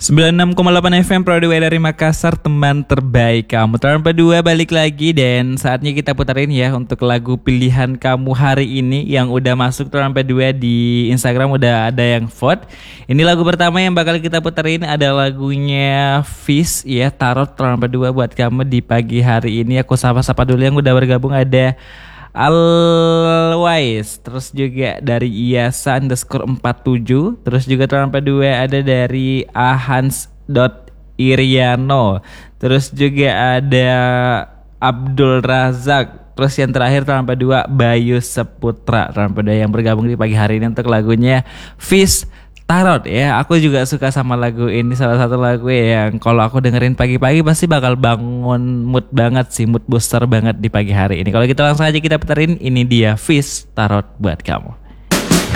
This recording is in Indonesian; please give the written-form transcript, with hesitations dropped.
96,8 FM Prodway dari Makassar, teman terbaik kamu. Tahun kedua balik lagi dan saatnya kita putarin ya untuk lagu pilihan kamu hari ini yang udah masuk tahun kedua di Instagram, udah ada yang vote. Ini lagu pertama yang bakal kita putarin ada lagunya Fish ya, Tarot tahun kedua buat kamu di pagi hari ini. Aku sapa-sapa dulu yang udah bergabung, ada Always, terus juga dari Iasa _47, terus juga tanpa dua ada dari Ahans.iriano, terus juga ada Abdul Razak, terus yang terakhir tanpa dua Bayu Seputra tanpa dua yang bergabung di pagi hari ini untuk lagunya Fish Tarot ya. Aku juga suka sama lagu ini, salah satu lagu yang kalau aku dengerin pagi-pagi pasti bakal bangun mood banget sih, mood booster banget di pagi hari ini. Kalau kita langsung aja kita puterin, ini dia Fish Tarot buat kamu.